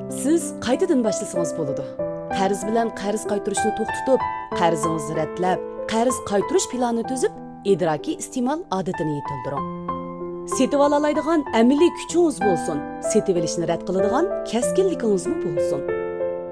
Siz qaytadan boshlasangiz bo'ladi. Qarz bilan qarz qaytarishni to'xtatib, qarzingizni ratlab, qarz qaytarish planini tuzib, idrokiy iste'mol odatini yetildiring. Setib ola oladigan amaliy kuchingiz bo'lsin, setib olishni rad qiladigan kaskinligingiz bo'lsin.